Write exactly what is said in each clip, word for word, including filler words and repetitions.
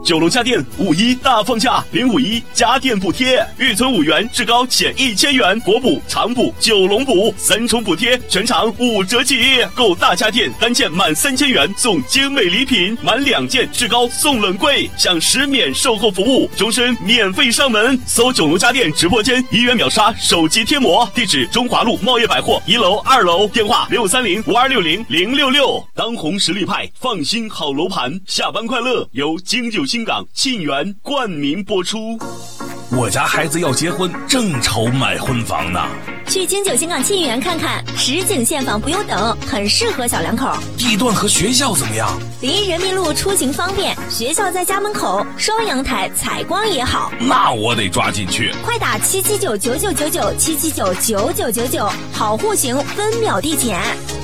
九龙家电五一大放价，零五一家电补贴，预存五元，至高减一千元，国补、长补、九龙补三重补贴，全场五折起。购大家电单件满三千元送精美礼品，满两件至高送冷柜，享十免售后服务，终身免费上门。搜九龙家电直播间，一元秒杀手机贴膜，地址中华路茂业百货一楼、二楼，电话六三零五二六零零六六。当红实力派，放心好楼盘，下班快乐由京九新港沁园冠名播出。 我家孩子要结婚，正愁买婚房呢。 去京九新港沁园看看，实景现房不用等，很适合小两口。 地段和学校怎么样？ 离人民路出行方便，学校在家门口，双阳台，采光也好。 那我得抓紧去。 快打七七九九九九九七七九九九九九，好户型分秒递减。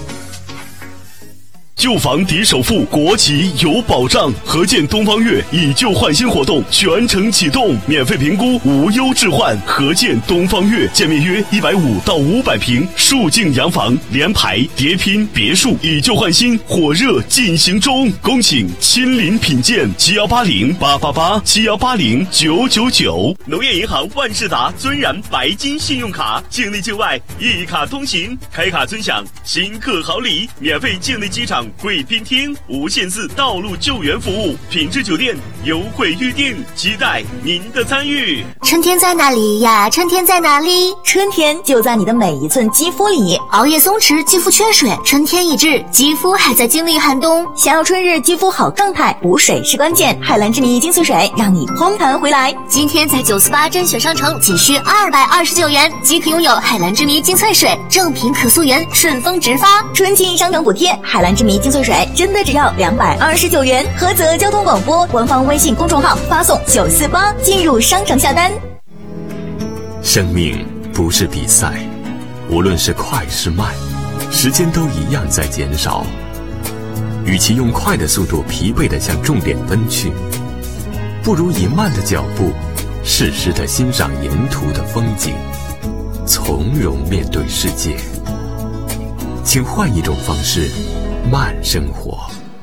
旧房抵首付，国企有保障。合建东方悦以旧换新活动全程启动，免费评估，无忧置换。合建东方悦，建面约一百五到五百平，竖境洋房，联排、叠拼、别墅，以旧换新，火热进行中。恭请亲临品鉴，七幺八零八八八七幺八零九九九。农业银行万事达尊然白金信用卡，境内境外一卡通行，开卡尊享新客好礼，免费境内机场贵宾厅无限次道路救援服务，品质酒店优惠预订，期待您的参与。 春天在哪里呀？春天在哪里？ 春天就在你的每一寸肌肤里。 熬夜松弛，肌肤缺水，春天一至，肌肤还在经历寒冬。 想要春日肌肤好状态，补水是关键。海蓝之谜精粹水让你嘭弹回来。 今天在九四八甄选商城仅需二百二十九元即可拥有海蓝之谜精粹水，正品可溯源，顺丰直发。 春季商城补贴，海蓝之谜精粹水真的只要两百二十九元。菏泽交通广播官方微信公众号发送九四八进入商城下单。 生命不是比赛，无论是快是慢，时间都一样在减少。与其用快的速度疲惫地向重点奔去，不如以慢的脚步适时地欣赏沿途的风景，从容面对世界。请换一种方式慢生活。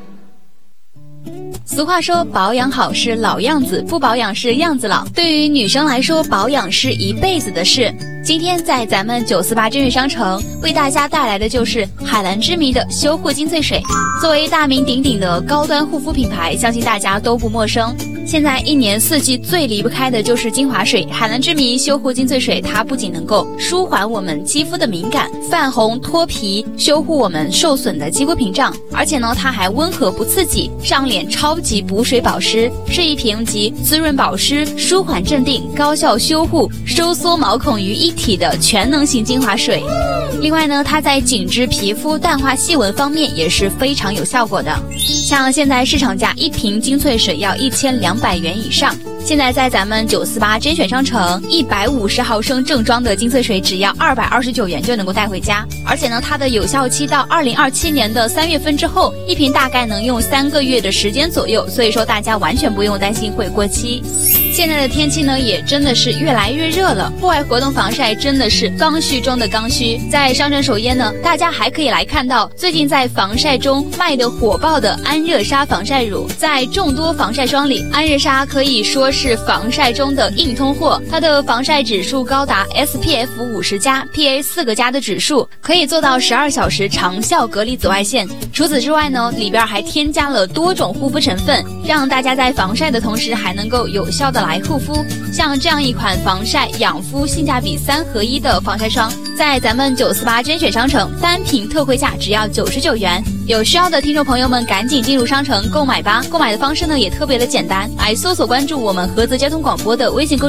俗话说，保养好是老样子，不保养是样子老。对于女生来说，保养是一辈子的事。今天在咱们九四八甄选商城为大家带来的就是海蓝之谜的修护精粹水。作为大名鼎鼎的高端护肤品牌，相信大家都不陌生。现在一年四季最离不开的就是精华水，海蓝之谜修护精粹水，它不仅能够舒缓我们肌肤的敏感、泛红、脱皮，修护我们受损的肌肤屏障，而且呢，它还温和不刺激，上脸超级补水保湿，是一瓶集滋润保湿、舒缓镇定、高效修护、收缩毛孔于一体的全能型精华水。另外呢，它在紧致皮肤、淡化细纹方面也是非常有效果的。像现在市场价一瓶精粹水要一千两百元以上，现在在咱们九四八甄选商城，一百五十毫升正装的精粹水只要二百二十九元就能够带回家。而且呢，它的有效期到二零二七年的三月份之后，一瓶大概能用三个月的时间左右，所以说大家完全不用担心会过期。现在的天气呢，也真的是越来越热了，户外活动防晒真的是刚需中的刚需。在商城首页呢，大家还可以来看到最近在防晒中卖的火爆的安热莎防晒乳。在众多防晒霜里，安热莎可以说是防晒中的硬通货，它的防晒指数高达 S P F 五十加 P A 四个加的指数，可以做到十二小时长效隔离紫外线。除此之外呢，里边还添加了多种护肤成分，让大家在防晒的同时还能够有效的来护肤。像这样一款防晒养肤性价比三合一的防晒霜，在咱们九四八甄选商城单瓶特惠价只要九十九元。有需要的听众朋友们赶紧进入商城购买吧。购买的方式呢也特别的简单，来搜索关注我们菏泽交通广播的微信公